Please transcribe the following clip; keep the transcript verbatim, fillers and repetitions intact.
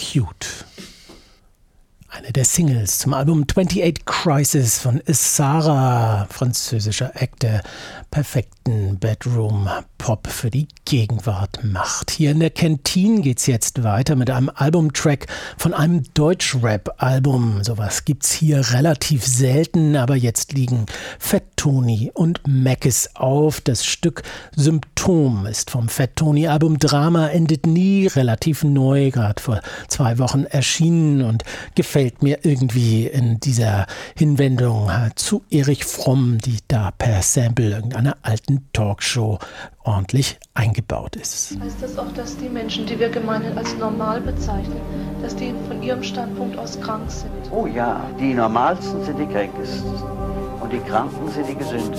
Cute. Eine der Singles zum Album twenty-eight Crisis von Sarah, französischer Act, der perfekten Bedroom-Pop für die Gegenwart macht. Hier in der Kantine geht's jetzt weiter mit einem Albumtrack von einem Deutsch-Rap-Album. Sowas gibt's hier relativ selten, aber jetzt liegen Fat Tony und Mackes auf. Das Stück Symptom ist vom Fat Tony-Album Drama endet nie, relativ neu, gerade vor zwei Wochen erschienen und gefällt mir irgendwie in dieser Hinwendung zu Erich Fromm, die da per Sample irgendeiner alten Talkshow ordentlich eingebaut ist. Heißt das auch, dass die Menschen, die wir gemeinhin als normal bezeichnen, dass die von ihrem Standpunkt aus krank sind? Oh ja, die Normalsten sind die Kränkesten und die Kranken sind die Gesündesten.